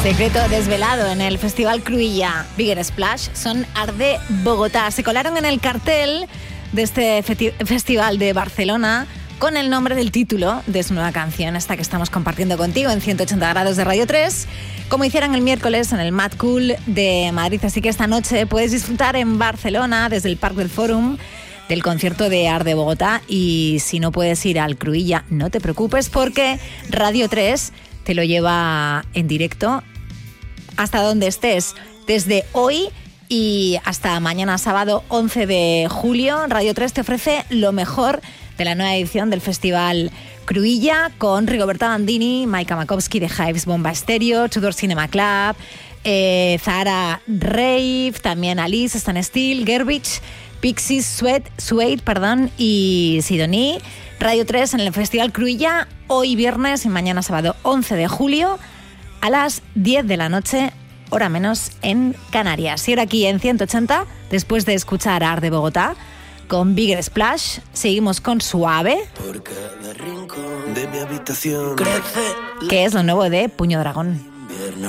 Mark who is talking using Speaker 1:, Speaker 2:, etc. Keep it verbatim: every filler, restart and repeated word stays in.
Speaker 1: Secreto desvelado en el Festival Cruïlla. Bigger Splash son Art de Bogotá. Se colaron en el cartel de este feti- festival de Barcelona con el nombre del título de su nueva canción, esta que estamos compartiendo contigo en ciento ochenta grados de Radio tres, como hicieron el miércoles en el Mad Cool de Madrid. Así que esta noche puedes disfrutar en Barcelona, desde el Parc del Fòrum, del concierto de Art de Bogotá. Y si no puedes ir al Cruïlla, no te preocupes, porque Radio tres te lo lleva en directo hasta donde estés, desde hoy y hasta mañana sábado once de julio. Radio tres te ofrece lo mejor de la nueva edición del Festival Cruïlla, con Rigoberta Bandini, Maika Makowski de Hives Bomba Estéreo, Tudor Cinema Club, eh, Zahara Rave, también Alice, Stan Steele, Gerbich, Pixies, Sweat, Suede, perdón, y Sidonie. Radio tres en el Festival Cruïlla, hoy viernes y mañana sábado once de julio, a las diez de la noche, hora menos en Canarias. Y ahora aquí en ciento ochenta, después de escuchar a Art de Bogotá con Bigger Splash, seguimos con Suave, que es lo nuevo de Puño Dragón.